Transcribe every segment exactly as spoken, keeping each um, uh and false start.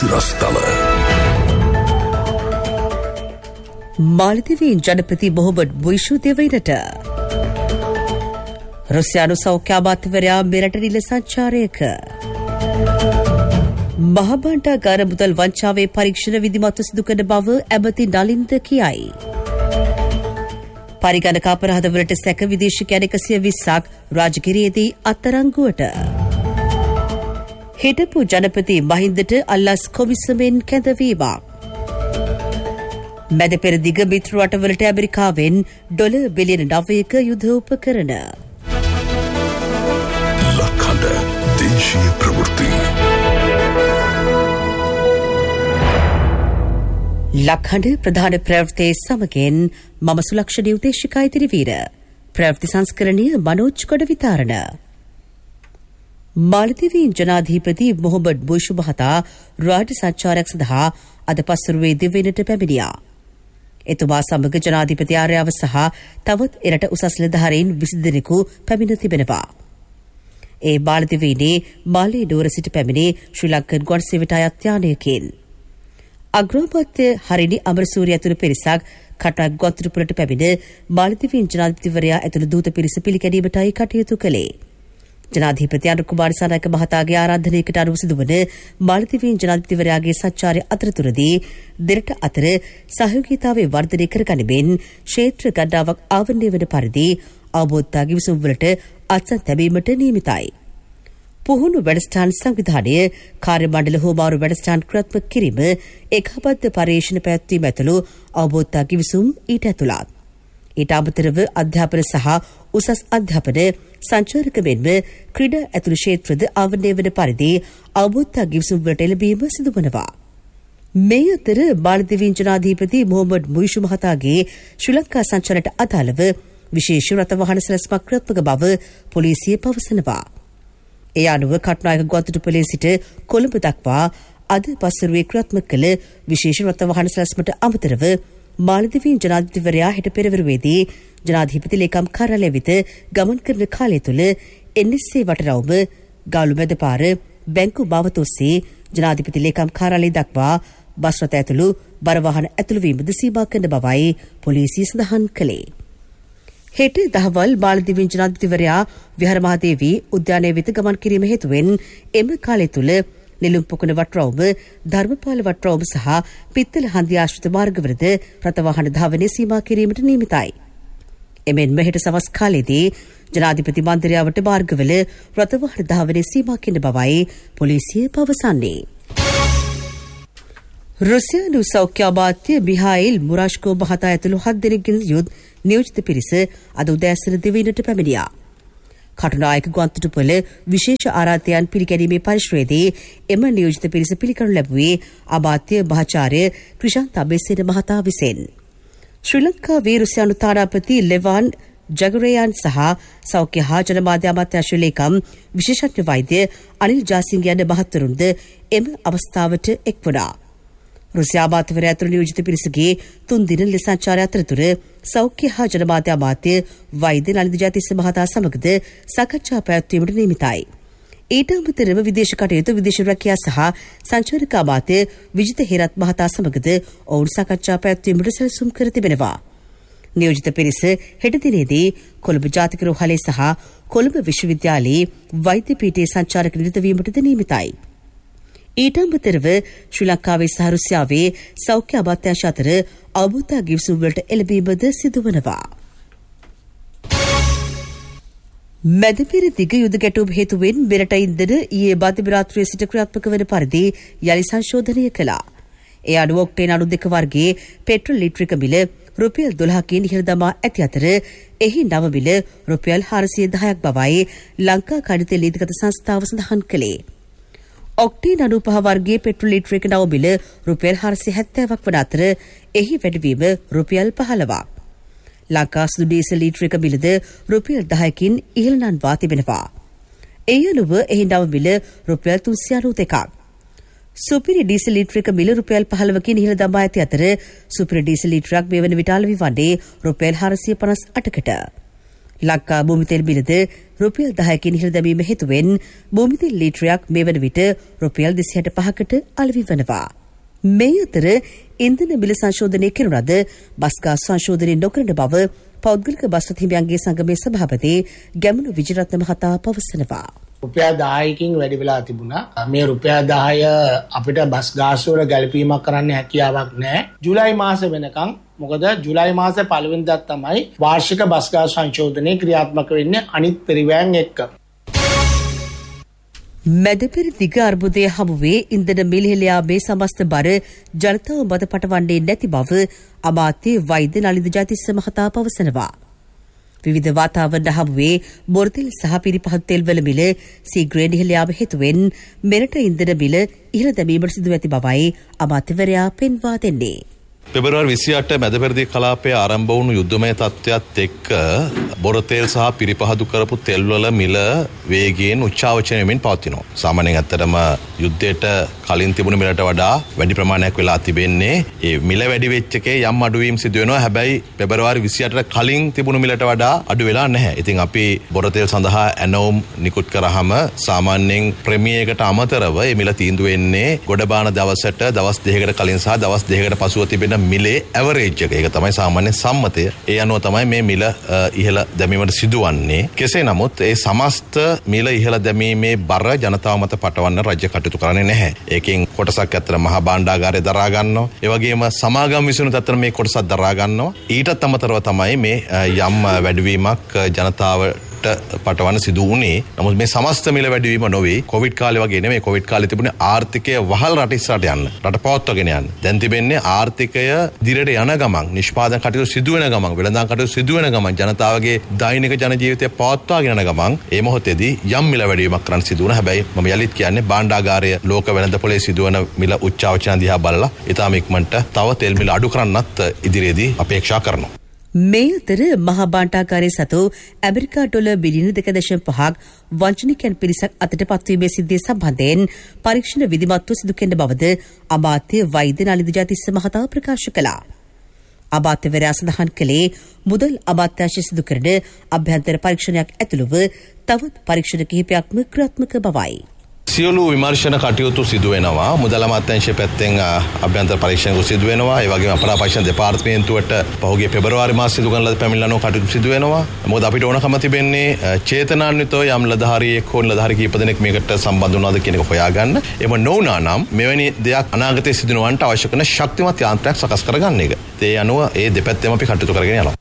සිරස්තල. මාලදිවයින් ජනපති මොහොමඩ් බුයිෂු දෙවයිනට රුසියානු සෞඛ්‍ය අමාත්‍යවරයා මෙරට නිල සංචාරයක. මහබණ්ඩාගාර මුදල් වංචාවේ පරීක්ෂණ විධිමත්ව සිදු කරන බව ඇමති නලින්ද කියයි. පරිගණක අපරාධවලට සැක විදේශිකයන් එකසිය විස්සක් රාජගිරියේදී අත්අඩංගුවට. හිටපු ජනපති මහින්දට අල්ලස් කොමිසමෙන් කැඳවීමක්. මැද පෙරදිග මිත්‍ර රටවලට ඇමරිකාවෙන් ඩොලර් බිලියන නවයක යුද උපකරණ. ලක්හඬ දේශීය ප්‍රවෘත්ති. ලක්හඬ ප්‍රධාන ප්‍රවෘත්තියේ සමගින් මම සුලක්ෂණී උදේශිකා ඉදිරිවීර. ප්‍රවෘත්ති සංස්කරණය මනෝජ් කොට විතරණ. මාලදිවයින් ජනාධිපති මොහොමඩ් බුයිෂු මහතා රාජ්‍ය සංචාරයක් සඳහා අද පස්වරුවේ දිවයිනට පැමිණියා. එතුමා සමග ජනාධිපති ආර්යාව සහ තවත් එරට උසස් නිලධාරීන් විසි දෙනෙකු පැමිණ තිබෙනවා. ඒ මාලදිවයිනේ මාලේ නුවර සිට පැමිණි ශ්‍රී ලංකන් ගුවන් සේවයට අයත් යානයකින්. අග්‍රාමාත්‍ය හරිනි අමරසූරිය ඇතුළු පිරිසක් කටක් ගොන්තරුපුරට පැමිණ මාලදිවයින් ජනාධිපතිවරයා ඇතුළු දූත පිරිස පිළිගැනීමටයි කටයුතු කළේ. ජනාධිපති අනුර කුමාර සනායක මහතාගේ ආරාධනයකට අනුව සිදුවන මාලදිවයින් ජනාධිපතිවරයාගේ සංචාරය අතරතුරදී දෙරට අතර සහයෝගීතාවය වර්ධනය කරගනිමින් ක්ෂේත්‍ර ගණනාවක් ආවරණය වන පරිදි අවබෝධතා ගිවිසුම් වලට අත්සන් තැබීමට නියමිතයි. පුහුණු වැඩසටහන් සංවිධානය කාර්ය මණ්ඩල හෝමාරු වැඩසටහන් ක්‍රියාත්මක කිරීම ඒකාබද්ධ පර්යේෂණ පැවැත්වීම ඇතුළු අවබෝධතා ගිවිසුම් ඊට ඇතුළත්. ඊට අමතරව අධ්‍යාපන සහ උසස් අධ්‍යාපන සංචාරක මෙන්ම ක්‍රීඩා ඇතුළු ක්ෂේත්‍රද ආවරණය වන පරිදි අවබෝධතා ගිවිසුම් වලට එළඹීම සිදුවනවා. මේ අතර මාලදිවයින් ජනාධිපති මොහොමඩ් බුයිෂු මහතාගේ ශ්‍රී ලංකා සංචාරයට අදාළව විශේෂ රථවාහන සැලැස්මක් ක්‍රියාත්මක බව පොලිසිය පවසනවා. ඒ අනුව කටුනායක ගුවන්තොටුපළේ සිට කොළඹ දක්වා අද පස්වරුවේ ක්‍රියාත්මක කළ විශේෂ රථවාහන සැලැස්මට අමතරව මාලදිවයින් ජනාධිපතිවරයා හෙට පෙරවරුවේදී ජනාධිපති ලේකම් කාර්යාලය වෙත ගමන් කරන කාලය තුළ එන් එස් ඒ වටරවුම ගාලුමැද පාර බැංකු භාවත ඔස්සේ ජනාධිපති ලේකම් කාර්යාලය දක්වා බස් රථ ඇතුළු බර වාහන ඇතුළුවීමද සීමා කරන බවයි පොලිසිය සඳහන් කළේ. හෙට දහවල් මාලදිවයින් ජනාධිපතිවරයා විහාර මහදේවී උද්‍යානය වෙත ගමන් කිරීම හේතුවෙන් එම කාලය තුළ නිලුම් පොකුණ වටරවුම ධර්මපාල වටරවුම සහ පිත්තල හන්දිය ආශ්‍රිත මාර්ගවලද රථවාහන ධාවනය සීමා කිරීමට නියමිතයි. එමෙන්ම හෙට සවස් කාලයේදී ජනාධිපති මන්දිරයාවට මාර්ගවල රථවාහන ධාවනය සීමා කිරීම බවයි පොලිසිය පවසන්නේ. රුසියානු සෞඛ්‍ය අමාත්‍ය මිහායිල් මුරාෂ්කෝ මහතා ඇතුළු හත් දෙනෙක්ගෙන් යුත් නියෝජිත පිරිස අද උදෑසන දිවයිනට පැමිණියා. කටුනායක ගුවන්තොටුපළ විශේෂ ආරාධකයන් පිළිගැනීමේ පරිශ්‍රයේදී එම නියෝජිත පිරිස පිළිගනු ලැබුවේ අමාත්‍ය මහාචාර්ය ක්‍රිෂාන්ත අබේසේන මහතා විසින්. ශ්‍රී ලංකාවේ රුසියානු තානාපති ලෙවාන් ජගරයාන් සහ සෞඛ්‍ය හා ජනමාධ්‍ය අමාත්‍යාංශ ලේකම් විශේෂඥ වෛද්‍ය අනිල් ජාසිංග යන මහත්වරුන්ද එම අවස්ථාවට එක් වුණා. රුසියා අමාත්‍යවරයා ඇතුළු නියෝජිත පිරිසගේ තුන් දින ලෙස සංචාරය අතරතුර සෞඛ්‍ය හා ජනමාධ්‍ය අමාත්‍ය වෛද්‍ය නලින්ද ජයතිස්ස මහතා සමගද සාකච්ඡා පැවැත්වීමට නියමිතයි. ඊට අමතරව විදේශ කටයුතු විදේශ රැකියා සහ සංචාරක අමාත්‍ය විජිත හේරත් මහතා සමගද ඔවුන් සාකච්ඡා පැවැත්වීමට සැලසුම් කර තිබෙනවා. නියෝජිත පිරිස හෙට දිනේදී කොළඹ ජාතික රෝහලේ සහ කොළඹ විශ්වවිද්‍යාලයේ වෛද්‍ය පීඨයේ සංචාරක නිරත වීමටද නියමිතයි. ඊට අමතරව ශ්‍රී ලංකාවේ සහ රුසියාවේ සෞඛ්‍ය අමාත්‍යාංශ අතර අවබෝධතා ගිවිසුම් වලට එළඹීමද සිදුවනවා. මැදපෙර දිග යුද ගැටුම් හේතුවෙන් මෙරට ඉන්ධන ඊයේ බාතිම රාත්‍රියේ සිට ක්‍රියාත්මක වන පරිදි යලි සංශෝධනය කළා. ඒ අනුව ඔක්ටේන් අනූ දෙක වර්ගයේ පෙට්‍රල් ලිටරයක මිල රුපියල් දොළහකින් ඉහළ දමා ඇති අතර එහි නව මිල රුපියල් හාරසිය දහයක් බවයි ලංකා කඩිතෙල් නීතිගත සංස්ථාව සඳහන් කළේ. ඔක්ටේන් අනූ පහ වර්ගයේ පෙට්‍රල් ලිටරයක නව මිල රුපියල් හාරසිය හැත්තෑවක් වන අතර එහි වැඩිවීම රුපියල් පහළොවක්. ලංකා සුදු ඩීසල් ලිටරයක මිලද රුපියල් දහයකින් ඉහළ නංවා තිබෙනවා. ඒ අනුව එහි නව මිල රුපියල් තුන්සිය අනූ දෙකක්. සුපිරි ඩීසල් ලිටරයක මිල රුපියල් පහළොවකින් ඉහළ දමා ඇති අතර සුපිරි ඩීසල් ලිටරයක් මේ වන විට අලෙවි වන්නේ රුපියල් හාරසිය පනස් අටකට. ලංකා භූමිතෙල් බිලද රුපියල් දහයකින් ඉහළ දැමීම හේතුවෙන් භූමිතෙල් ලීටරයක් මේ වන විට රුපියල් දෙසිය අටපහකට අලෙවි වනවා. මේ අතර ඉන්ධන මිල සංශෝධනය කෙරුණද බස් ගාස් සංශෝධනය නොකරන බව පෞද්ගලික බස් හිමියන්ගේ සංගමේ සභාපති ගැමුණු විජයරත්න මහතා පවසනවා. රුපියල් දහයකින් වැඩි වෙලා තිබුණා. මේ රුපියල් දහය අපිට බස් ගාස් වල ගැළපීමක් කරන්න හැකියාවක් නැහැ. ජූලයි මාසෙ වෙනකන් මොකද ජූලයි මාසේ පළවෙනිදා තමයි වාර්ෂික බස් ගාස් සංශෝධනය ක්‍රියාත්මක වෙන්නේ අනිත් පරිවෑන් එක්ක. මැදපෙර දිග අර්බුදය හමුවේ ඉන්ධන මිලහෙළයාමේ සමස්ත බර ජනතාව මත පටවන්නේ නැති බව අමාත්‍ය වෛද්‍ය නලින්ද ජයතිස්ස මහතා පවසනවා. විවිධ වාතාවරණ හමුවේ බොරතෙල් සහ පිරිපහත් තෙල් වල මිල සීග්‍රයෙන් ඉහළ යාම හේතුවෙන් මෙරට ඉන්ධන මිල ඉහළ දැමීමට සිදු ඇති බවයි අමාත්‍යවරයා පෙන්වා දෙන්නේ. පෙබරවාරි විසිඅට මැදපෙරදිග කලාපයේ ආරම්භ වුණු යුද්ධමය තත්ත්වයත් එක්ක බොරතෙල් සහ පිරිපහදු කරපු තෙල්වල මිල වේගයෙන් උච්චාවචනය වෙමින් පවතිනවා. සාමාන්‍යයෙන් ඇත්තටම යුද්ධයට කලින් තිබුණු මිලට වඩා වැඩි ප්‍රමාණයක් වෙලා තිබෙන්නේ. ඒ මිල වැඩි වෙච්ච එකේ යම් අඩුවීම් සිදු වෙනවා. හැබැයි පෙබරවාරි විසිඅටට කලින් තිබුණු මිලට වඩා අඩු වෙලා නැහැ. ඉතින් අපි බොරතෙල් සඳහා ඇනෝම් නිකුත් කරාම සාමාන්‍යයෙන් ප්‍රමියයකට අමතරව මේ මිල තීන්දුව වෙන්නේ ගොඩබාන දවසට දවස් දෙකකට කලින් සහ දවස් දෙකකට පසුව තිබෙන මිලේ ඇවරේජ් එක. ඒක තමයි සාමාන්‍ය සම්මතය. ඒ අනුව තමයි මේ මිල ඉහළ දැමීමට සිදුවන්නේ. කෙසේ නමුත් ඒ සමස්ත මිල ඉහළ දැමීමේ බර ජනතාව මත පටවන්න රජය කටයුතු කරන්නේ නැහැ. ඒකෙන් කොටසක් අතර මහා භාණ්ඩාගාරය දරා ගන්නවා. ඒ වගේම සමාගම් විසිනුත් අතර මේ කොටසක් දරා ගන්නවා. ඊටත් අමතරව තමයි මේ යම් වැඩිවීමක් ජනතාවට පටවන්න සිදු වුණේ. නමුත් මේ සමස්ත මිල වැඩිවීම නොවේ. කොවිඩ් කාලේ වගේ නෙමෙයි. කොවිඩ් කාලේ තිබුණේ ආර්ථිකය වහල් රට ඉස්සරහට යන්න. රට පවත්වාගෙන යන්න. දැන් තිබෙන්නේ ආර්ථිකය දිරට යන ගමන්, නිෂ්පාදන කටයුතු සිදු වෙන ගමන්, වෙළඳාම් කටයුතු සිදු වෙන ගමන්, ජනතාවගේ දෛනික ජන ජීවිතය පවත්වාගෙන යන ගමන් ඒ මොහොතේදී යම් මිල වැඩිවීමක් කරන්න සිදු වුණා. හැබැයි මම යලිත් කියන්නේ භාණ්ඩාගාරය ලෝක වෙළඳ පොලේ සිදුවන මිල උච්චාවචන දිහා බලලා ඊටම ඉක්මනට තව තෙල් මිල අඩු කරන්නත් ඉදිරියේදී අපේක්ෂා කරනවා. මේ අතර මහා භාණ්ඩාගාරයේ සතු ඇමරිකා ඩොලර් බිලියන දෙක දශම පහක් වංචනිකයන් පිරිසක් අතට පත්වීමේ සිද්ධිය සම්බන්ධයෙන් පරීක්ෂණ විධිමත්ව සිදු කෙරෙන බවද අමාත්‍ය වෛද්‍ය නලින්ද ජයතිස්ස මහතා ප්‍රකාශ කළා. අමාත්‍යවරයා සඳහන් කළේ මුදල් අමාත්‍යාංශය සිදු කරන අභ්‍යන්තර පරීක්ෂණයක් ඇතුළුව තවත් පරීක්ෂණ කිහිපයක්ම ක්‍රියාත්මක බවයි. සියලු විමර්ශන කටයුතු සිදු වෙනවා. මුදල් අමාත්‍යාංශය පැත්තෙන් අභ්‍යන්තර පරීක්ෂණ සිදු වෙනවා. ඒ වගේම අපරාධ පරීක්ෂණ දෙපාර්තමේන්තුවට පහුගිය පෙබරවාරි මාසයේ සිදු කරන ලද පැමිණිල්ලන කටයුතු සිදු වෙනවා. මොකද අපිට ඕනකම තිබෙන්නේ චේතනාන්විතව යම් ලධාරියෙක් හෝ ලධාරි කීප දෙනෙක් මේකට සම්බන්ධ වුණාද කියන එක හොයාගන්න. එම නොවුනා නම් මෙවැනි දෙයක් අනාගතයේ සිදු නොවන්නට අවශ්‍ය කරන ශක්තිමත් යාන්ත්‍රයක් සකස් කරගන්න එක. ඒ අනුව ඒ දෙපැත්තෙම අපි කටයුතු කරගෙන යනවා.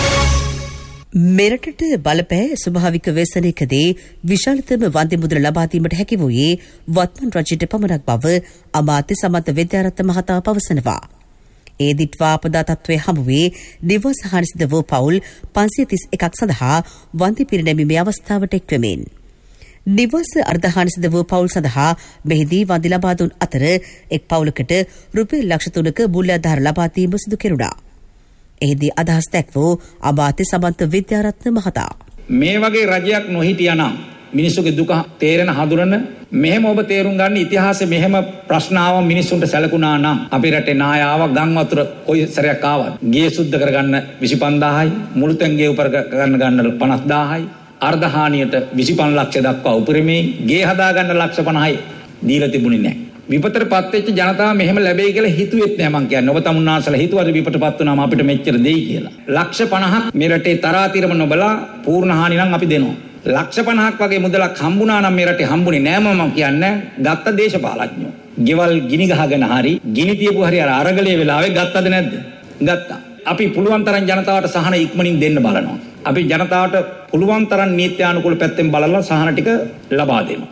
මෙරටට බලපෑ ස්වභාවික ව්‍යසනයකදී විශාලතම වන්දි මුදල ලබා දීමට හැකි වූයේ වත්මන් රජයට පමණක් බව අමාත්‍ය සමන්ත විද්‍යාරත්න මහතා පවසනවා. ඒ දිට්වා අපදා තත්ත්වයේ හමුවේ නිවාස හානි සිදු වූ පවුල් පන්සිය තිස් එකක් සඳහා වන්දි පිරිනැමීමේ අවස්ථාවට එක්වෙමින් නිවාස අර්ධහානි සිදු වූ පවුල් සඳහා මෙහිදී වන්දි ලබා දුන් අතර එක් පවුලකට රුපියල් ලක්ෂ තුනක මුල්‍යාධාර ලබා දීම සිදු කෙරුණා. එහිදී අදහස් දැක්වූ අමාත්‍ය සමන්ත විද්‍යාරත්න මහතා මේ වගේ රජයක් නොහිටියානම් මිනිස්සුගේ දුක තේරෙන හඳුනන මෙහෙම ඔබ තේරුම් ගන්න ඉතිහාසයේ මෙහෙම ප්‍රශ්න ආව මිනිස්සුන්ට සැලකුණා නම් අපේ රටේ නාය ආව ගම් වතුර කොයි සැරයක් ආවත් ගේ සුද්ධ කරගන්න විසි පන්දාහයි මුළුතැන් ගේ උපර කරගන්න ගන්න පනස් දාහයි අර්ධහානියට විසිපන් ලක්ෂ දක්වා උපරිමේ ගේ හදා ගන්න ලක්ෂ පනහයි දීලා තිබුණේ නැහැ. විපතටපත් වෙච්ච ජනතාව මෙහෙම ලැබෙයි කියලා හිතුවෙත් නෑ මං කියන්නේ. ඔබ තමුන්නාසලා හිතුවද විපතටපත් වුණාම අපිට මෙච්චර දෙයි කියලා. ලක්ෂ පනහක් මේ රටේ තරාතිරම නොබලා පූර්ණ හානි නම් අපි දෙනවා. ලක්ෂ පනහක් වගේ මුදලක් හම්බුණා නම් මේ රටේ හම්බුනේ නෑම මම කියන්නේ. ගත්ත දේශපාලඥයෝ. ගෙවල් ගිනි ගහගෙන හරි ගිනි තියපු හරි අර අරගලේ වෙලාවේ ගත්තද නැද්ද? ගත්තා. අපි පුළුවන් තරම් ජනතාවට සහන ඉක්මනින් දෙන්න බලනවා. අපි ජනතාවට පුළුවන් තරම් නීත්‍යානුකූල පැත්තෙන් බලලා සහන ටික ලබා දෙනවා.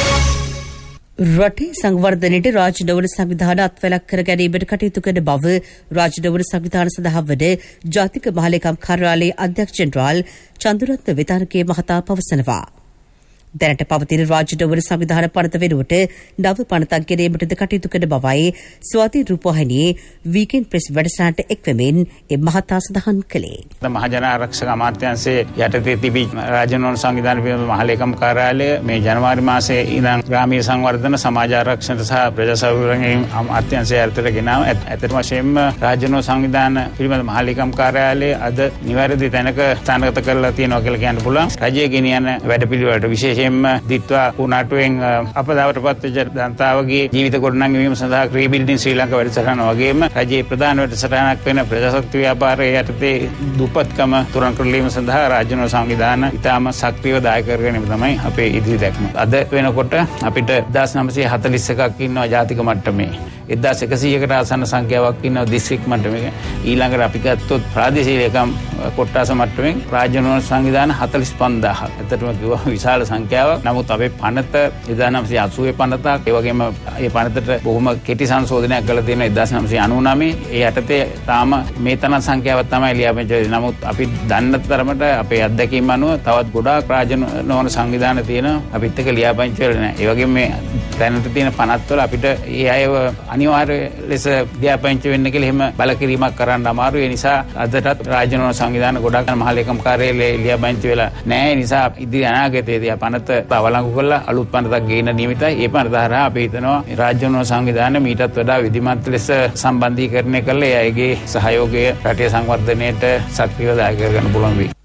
රටේ සංවර්ධනයට රාජ්‍යනවන සංවිධාන අත්වැලක් කර ගැනීමට කටයුතු කරන බව රාජ්‍යනවන සංවිධාන සඳහා වන ජාතික මහලේකම් කාර්යාලයේ අධ්‍යක්ෂ ජෙනරාල් චන්දුරත්න විතානකේ මහතා පවසනවා. දැනට පවතින රාජ්‍යවල සංවිධාන පනත වෙනුවට නව පනතක් ගෙනීමටද කටයුතු කරන බවයි ස්වාධීන රූපවාහිනියේ වීකෙන්ඩ් ප්‍රෙස් වැඩසටහනට එක්වෙමින් ඒ මහතා සඳහන් කළේ. මහජන ආරක්ෂක අමාත්‍යාංශයේ යටතේ තිබී රාජ්‍යනෝන සංවිධාන පිළිබඳ මහලේකම් කාර්යාලය මේ ජනවාරි මාසයේ ඉඳන් ග්‍රාමීය සංවර්ධන සමාජ ආරක්ෂණ සහ ප්‍රජා සෞඛ්‍ය අමාත්‍යාංශය යටතට ගෙනාව. ඇත්තට වශයෙන්ම රාජ්‍යනෝන සංවිධාන පිළිබඳ මහලේකම් කාර්යාලය අද නිවැරදි තැනක ස්ථානගත කරලා තියෙනවා කියලා කියන්න පුළුවන්. රජයේ ගෙනියන වැඩපිළිවෙලට විශේෂයෙන්ම දිත්වා කුණාටුවෙන් අපදාවට පත්වෙච්ච ජනතාවගේ ජීවිත ගොඩනැංවීම සඳහා ක්‍රීබිල්ඩින් ශ්‍රී ලංකා වැඩසටහන වගේම රජයේ ප්‍රධාන වැඩසටහනක් වෙන ප්‍රජාශක්ති ව්‍යාපාරයේ යටතේ දුප්පත්කම තුරන් කරලීම සඳහා රාජ්‍යනෝන සංවිධාන ඉතාම සක්‍රියව දායක කරගෙන තමයි අපේ ඉදිරි දැක්ම. අද වෙනකොට අපිට එක්දාස් නවසිය හතළිස් එකක් ඉන්නවා ජාතික මට්ටමේ. එක්දාස් එකසීයකට ආසන්න සංඛ්‍යාවක් ඉන්නවා දිස්ත්‍රික් මට්ටමේ. ඊළඟට අපි ගත්තොත් ප්‍රාදේශීය ලේකම් කොට්ටාස මට්ටමෙන් රාජ්‍යනෝන සංවිධාන හතළිස් පන්දාහක්. ඇත්තටම කිව්වා විශාල සංඛ්‍යාවක්. නමුත් අපේ පනත එක්දාස් නවසිය අසූවේ පනතක්. ඒ වගේම මේ පනතට බොහොම කෙටි සංශෝධනයක් කරලා තියෙනවා එක්දාස් නවසිය අනූනවයේ. ඒ යටතේ තාම මේ තරම් සංඛ්‍යාවක් තමයි ලියාපදිංචි වෙන්නේ. නමුත් අපි දන්න තරමට අපේ අත්දැකීම් අනුව තවත් ගොඩාක් රාජ්‍යනෝන සංවිධාන තියෙනවා. අපිත් එක්ක ලියාපදිංචි වෙලා නැහැ. ඒ වගේම මේ දැනට තියෙන පනත් වල අපිට ඒ අයව අනිවාර්ය ලෙස ලියාපදිංචි වෙන්න කියලා එහෙම බලකිරීමක් කරන්න අමාරුයි. ඒ නිසා අදටත් රාජ්‍යනෝන සංවිධාන ගොඩක් මහලේකම් කාර්යාලයේ ලියාපදිංචි වෙලා නැහැ. ඒ නිසා ඉදිරි අනාගතයේදී ආ පනත අවලංගු කරලා අලුත් පනතක් ගේන්න නියමිතයි. ඒ පනත හරහා අපි හිතනවා රාජ්‍යනෝන සංවිධාන මීටත් වඩා විධිමත් ලෙස සම්බන්ධීකරණය කරලා ඒ අයගේ සහයෝගය රටේ සංවර්ධනයට සක්‍රියව දායක කරගන්න පුළුවන් වෙයි.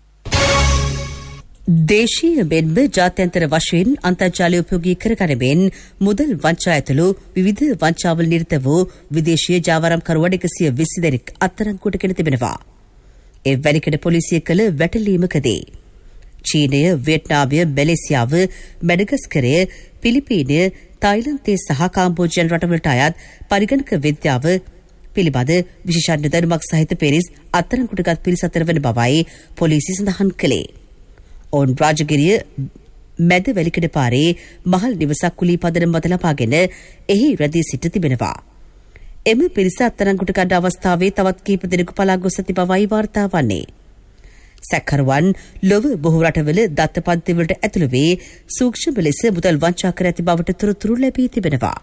දේශීය මෙන්ම ජාත්‍යන්තර වශයෙන් අන්තර්ජාලය උපයෝගී කරගැනීමෙන් මුදල් වංචා ඇතුළු විවිධ වංචාවල නිරත වූ විදේශීය ජාවාරම්කරුවන් එකසිය විසි දෙනෙක් අත්අඩංගුවට ගෙන තිබෙනවා. ඒ වැලිකඩ පොලිසිය කළ වැටලීමකදී චීනය, වියට්නාමය, මැලේසියාව, මැඩගස්කරය, පිලිපීනය, තායිලන්තය සහ කාම්බෝජියන් රටවලට අයත් පරිගණක විද්‍යාව පිළිබඳ විශේෂඥ දැනුමක් සහිත පිරිස් අත්අඩංගුවටගත් පිරිස අතර වන බවයි පොලිසිය සඳහන් කළේ. ඔවුන් රාජගිරිය මැද වැලිකඩ පාරේ මහල් නිවසක් කුලී පදනම මත ලබාගෙන එහි රැඳී සිට තිබෙනවා. එම පිරිස අත්අඩංගුවට ගන්න අවස්ථාවේ තවත් කීප දෙනෙකු පලා ගොස් ඇති බවයි වාර්තා වන්නේ. සැකකරුවන් ලොව බොහෝ රටවල දත්තපන්තිවලට ඇතුළු වී සූක්ෂම ලෙස මුදල් වංචා කර ඇති බවට තොරතුරු ලැබී තිබෙනවා.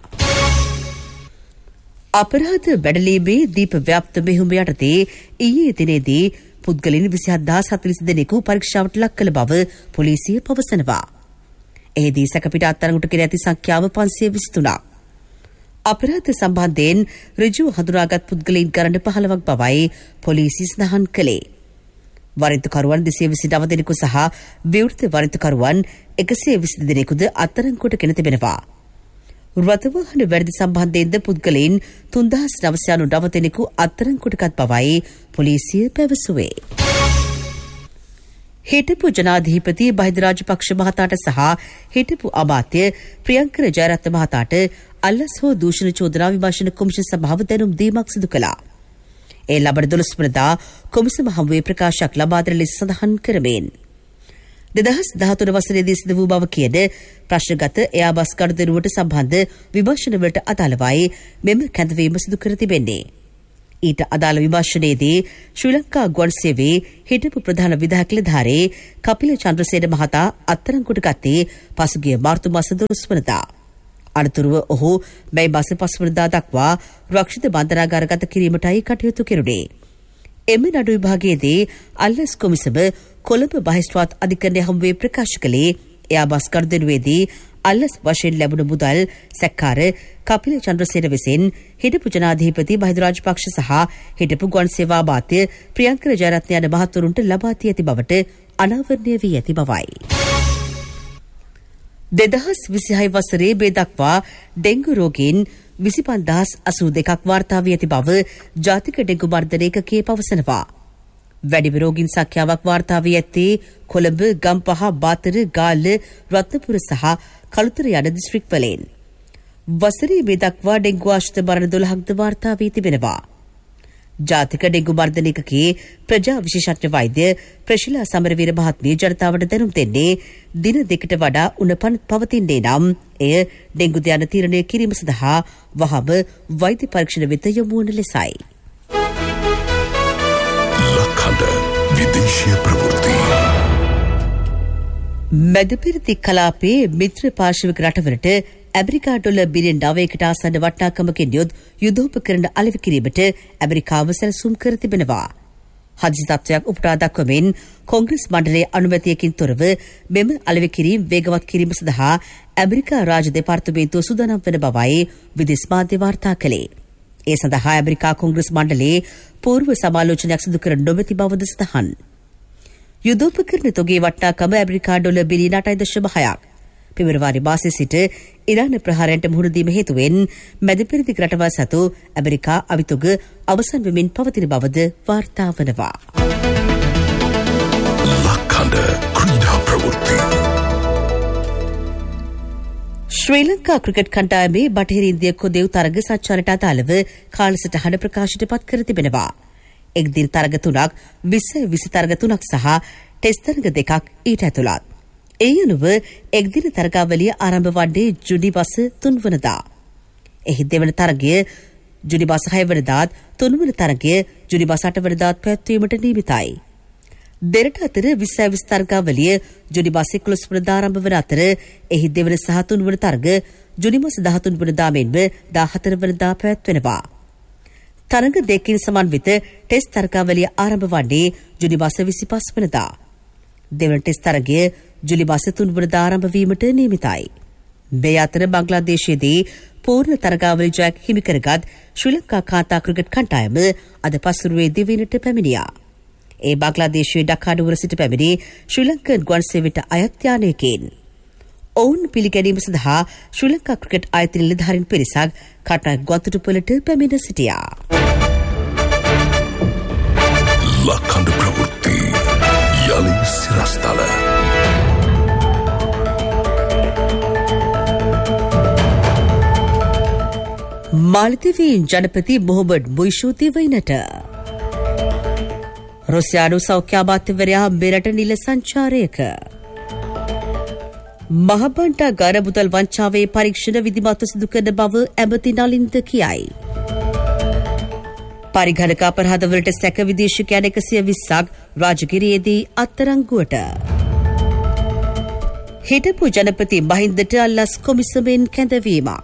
අපරාධ බැඩලීමේ දීප ව්‍යාප්ත මෙහෙයුම යටතේ ඊයේ දිනේදී පුද්ගලින් විසිහත් දහස් හතළිස් දෙනෙකු පරීක්ෂාවට ලක් කළ බව පොලිසිය පවසනවා. එහිදී සැකපිට අත්අඩංගුවට ගෙන ඇති සංඛ්‍යාව පන්සිය විසි තුනක්. අපරාධ සම්බන්ධයෙන් ඍජුව හඳුනාගත් පුද්ගලයන් ගණන පහළොවක් බවයි පොලිසිය සඳහන් කළේ. වරින්තුකරුවන් දෙසිය විසි නව දෙනෙකු සහ විවෘත වරින්තුකරුවන් එකසිය විසි දෙනෙකුද අත්අඩංගුවට ගෙන තිබෙනවා. රථවාහන වැරදි සම්බන්ධයෙන්ද පුද්ගලයන් තුන්දහස් නවසිය නව දෙනෙකු අත්අඩංගුවටගත් බවයි පොලිසිය පැවසුවේ. හිටපු ජනාධිපති බහිඳ රාජපක්ෂ මහතාට සහ හිටපු අමාත්‍ය ප්‍රියංකර ජයරත්න මහතාට අල්ලස් හෝ දූෂණ චෝදනා විමර්ශන කොමිෂන් සභාව දැනුම් දීමක් සිදු කළා. ඒ ලබන දොළොස් වනදා කොමිසම හමුවේ ප්‍රකාශයක් ලබා දෙන ලෙස සඳහන් කරමින් දෙදහස් දහතුන වසරේදී සිදු වූ බව කියන ප්‍රශ්නගත එයාබස් ගනුදෙනුවට සම්බන්ධ විමර්ශනවලට අදාළවයි මෙම කැඳවීම සිදු කර තිබෙන්නේ. ඊට අදාළ විමර්ශනයේදී ශ්‍රී ලංකා ගුවන් සේවයේ හිටපු ප්‍රධාන විධායක නිලධාරී කපිල චන්ද්‍රසේන මහතා අත්අඩංගුවට ගත්තේ පසුගිය මාර්තු මාස දොළොස් වනදා. අනතුරුව ඔහු මේ මාස පහ වනදා දක්වා රක්ෂිත බන්ධනාගාරගත කිරීමටයි කටයුතු කෙරුණේ. එම නඩු විභාගයේදී අල්ලස් කොමිසම කොළඹ බහිස්ත්‍රාත් අධිකරණය හමුවේ ප්‍රකාශ කළේ එයාබස් ගනුදෙනුවේදී අල්ලස් වශයෙන් ලැබුණු මුදල් සැකකාර කපිල චන්ද්‍රසේන විසින් හිටපු ජනාධිපති බහිඳ රාජපක්ෂ සහ හිටපු ගුවන් සේවා අමාත්‍ය ප්‍රියංකර ජයරත්න යන මහතුරුන්ට ලබා දී ඇති බවට අනාවරණය වී ඇති බවයි. දෙදහස් විසිහය වසරේ මේ දක්වා ඩෙංගු රෝගීන් විසි පන්දහස් අසූ දෙකක් වාර්තා වී ඇති බව ජාතික ඩෙංගු මර්ධන ඒකකයේ පවසනවා. වැඩිම රෝගීන් සංඛ්‍යාවක් වාර්තා වී ඇත්තේ කොළඹ, ගම්පහ, බාතර, ගාල්ල, රත්නපුර සහ කළුතර යන දිස්ත්‍රික්වලින්. වසරේ මේ දක්වා ඩෙංගු ආශ්‍රිත මරණ දොළහක්ද වාර්තා වී තිබෙනවා. ජාතික ඩෙංගු මර්ධන ඒකකයේ ප්‍රජා විශේෂඥ වෛද්‍ය ප්‍රශිලා සමරවීර මහත්මිය ජනතාවට දැනුම් දෙන්නේ දින දෙකට වඩා උණ පවතින්නේ නම් එය ඩෙංගුද යන තීරණය කිරීම සඳහා වහම වෛද්‍ය පරීක්ෂණ වෙත යොමු වන ලෙසයි. ලක්හඬ විදේශීය ප්‍රවෘත්ති මැදපෙරදි කලාපයේ මිත්‍ර පාර්ශවික රටවලට ඇමරිකා ඩොලර් බිලියන් නවයකට ආසන්න වටිනාකමකින් යුත් යුදෝපකරණ අලෙවි කිරීමට ඇමරිකාව සැලසුම් කර තිබෙනවා. හදිසි තත්ත්වයක් උපුටා දක්වමින් කොංග්‍රස් මණ්ඩලයේ අනුමැතියකින් තොරව මෙම අලෙවි කිරීම වේගවත් කිරීම සඳහා ඇමරිකා රාජ්‍ය දෙපාර්තමේන්තුව සූදානම් වන බවයි විදේශ මාධ්‍ය වාර්තා කළේ. ඒ සඳහා ඇමරිකා කොංග්‍රස් මණ්ඩලයේ පූර්ව සමාලෝචනයක් සිදු කර නොමැති බවද සඳහන්. යුදෝපකරණ තොගේ වටිනාකම ඇමරිකා ඩොලර් බිලියන අටයි දශම හයක්. පෙබරවාරි මාසයේ සිට ඉරාන ප්‍රහාරයන්ට මුහුණ දීම හේතුවෙන් මැදපෙරදිග රටවල් සතු ඇමරිකා අවිතුග අවසන් වෙමින් පවතින බවද වාර්තා වනවා. ලක්කඳ ක්‍රීඩා ප්‍රවෘත්ති. ශ්‍රී ලංකා ක්‍රිකට් කණ්ඩායමේ බටහිර ඉන්දිය කොදෙව් තරග සච්චාරට අදාළව කාලසටහන ප්‍රකාශයට පත් කර තිබෙනවා. එක්දින තරග තුනක්, විස්ස විසි තරග තුනක් සහ ටෙස්ට් තරග දෙකක් ඊට ඇතුළත්. ඒ අනුව එක්දින තරගාවලිය ආරම්භ වන්නේ ජුනි මාස තුන් වනදා. එහි දෙවන තරගය ජුනි මාස හය වනදාත්, තුන්වන තරගය ජුනි මාස අට වනදාත් පැවැත්වීමට නියමිතයි. දෙරට අතර විස්ස විසි තරගාවලිය ජුනි මාස එකොළොස් වනදා ආරම්භ වන අතර එහි දෙවන සහ තුන්වන තරග ජුනි මාස දහතුන් වනදා මෙන්ම දාහතර වනදා පැවැත්වෙනවා. තරග දෙකකින් සමන්විත ටෙස්ට් තරගාවලිය ආරම්භ වන්නේ ජුනි මාස විසිපස් වනදා. දෙවන ටෙස්ට් තරගය ජුලි මාස තුන් වනදා ආරම්භ වීමට නියමිතයි. මේ අතර බංග්ලාදේශයේදී පූර්ණ තරගාවලි ජයක් හිමි කරගත් ශ්‍රී ලංකා කාන්තා ක්‍රිකට් කණ්ඩායම අද පසුරුවේ දිවයිනට පැමිණියා. ඒ බංග්ලාදේශයේ ඩකා නුවර සිට පැමිණි ශ්‍රී ලංකන් ගුවන් සේවයට අයත් යානයකින්. ඔවුන් පිළිගැනීම සඳහා ශ්‍රී ලංකා ක්‍රිකට් ආයතන නිලධාරීන් පිරිසක් කට්ටක් ගොතුටුපළට පැමිණ සිටියා. ලක්කඳ ප්‍රවෘත්ති යලි සිරස්තල. මාලදිවයින් ජනපති මොහොමඩ් මුයිෂු දිවයිනට. රුසියානු සෞඛ්‍ය අමාත්‍යවරයා මෙරට නිල සංචාරයක. මහබණ්ඩා ගාන මුදල් වංචාවේ පරීක්ෂණ විධිමත්ව සිදු කරන බව ඇමති නලින්ද කියයි. පරිගණක අපරාධවලට සැක විදේශිකයන් එකසිය විස්සක් රාජගිරියේදී අත්අඩංගුවට. හිටපු ජනපති මහින්දට අල්ලස් කොමිසමෙන් කැඳවීමක්.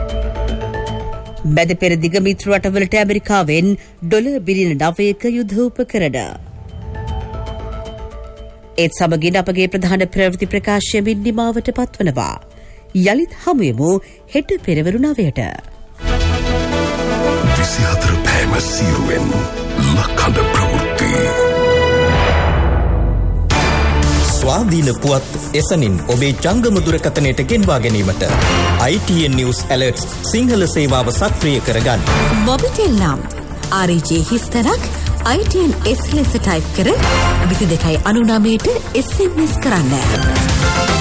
මැදපෙරදිග මිත්‍ර රටවලට ඇමරිකාවෙන් ඩොලර් බිලියන නවයක යුද උපකරණ. ඒත් සමගින් අපගේ ප්‍රධාන ප්‍රවෘත්ති ප්‍රකාශයමින් නිමාවට පත්වනවා. යළිත් හමුවෙමු හෙට පෙරවරු නවයට. විසිහතර පෑම සීරුවෙන් ලක්කඳ ප්‍රවෘත්ති. ස්වාධීන පුවත් එසනින් ඔබේ ජංගම දුරකථනයට ගෙන්වා ගැනීමට I T N News Alerts Sinhala සේවාව සක්‍රිය කරගන්න. මොබිටෙල් නම් R J හිස්තරක් I T N S ලෙස ටයිප් කර විසි දෙකයි අනු නවයට S M S කරන්න.